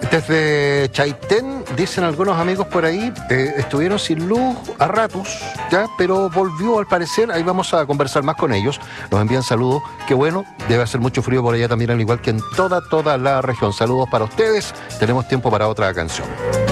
Desde Chaitén, dicen algunos amigos por ahí, estuvieron sin luz a ratos, ya, pero volvió al parecer. Ahí vamos a conversar más con ellos. Nos envían saludos. Qué bueno, debe hacer mucho frío por allá también, al igual que en toda la región. Saludos para ustedes. Tenemos tiempo para otra canción.